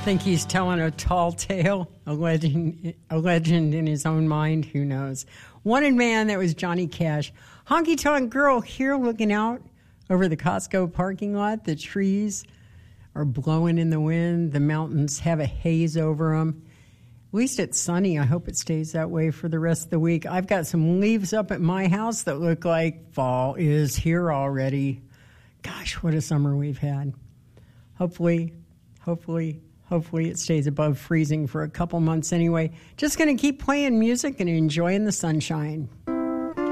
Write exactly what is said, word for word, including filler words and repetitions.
think he's telling a tall tale, a legend, a legend in his own mind. Who knows? Wanted Man, that was Johnny Cash. Honky Tonk Girl here looking out over the Costco parking lot. The trees are blowing in the wind. The mountains have a haze over them. At least it's sunny. I hope it stays that way for the rest of the week. I've got some leaves up at my house that look like fall is here already. Gosh, what a summer we've had. Hopefully, hopefully, hopefully it stays above freezing for a couple months anyway. Just going to keep playing music and enjoying the sunshine.